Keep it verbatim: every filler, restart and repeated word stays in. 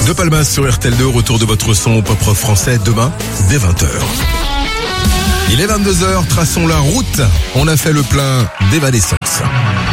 De Palmas sur R T L deux, retour de votre son pop rock français demain dès vingt heures. Il est vingt-deux heures, traçons la route. On a fait le plein d'évanescence.